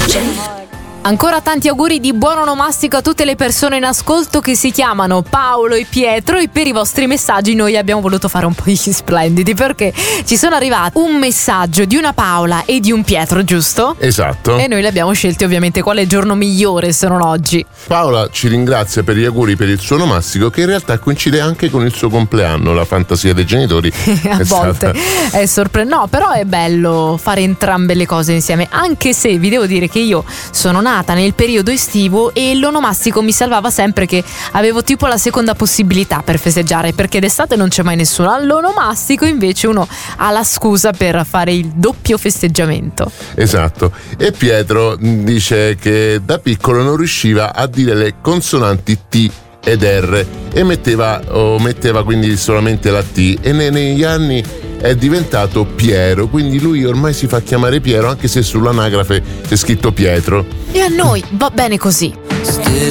Ancora tanti auguri di buon onomastico a tutte le persone in ascolto che si chiamano Paolo e Pietro, e per i vostri messaggi noi abbiamo voluto fare un po' gli splendidi, perché ci sono arrivati un messaggio di una Paola e di un Pietro, giusto? Esatto. E noi li abbiamo scelti ovviamente quale giorno migliore se non oggi. Paola ci ringrazia per gli auguri per il suo onomastico, che in realtà coincide anche con il suo compleanno. La fantasia dei genitori a volte è sorprendente. No, però è bello fare entrambe le cose insieme, anche se vi devo dire che io sono nata nel periodo estivo e l'onomastico mi salvava sempre, che avevo tipo la seconda possibilità per festeggiare, perché d'estate non c'è mai nessuno. All'onomastico invece uno ha la scusa per fare il doppio festeggiamento. Esatto. E Pietro dice che da piccolo non riusciva a dire le consonanti T ed R e metteva quindi solamente la T, e negli anni è diventato Piero, quindi lui ormai si fa chiamare Piero anche se sull'anagrafe c'è scritto Pietro. E a noi va bene così.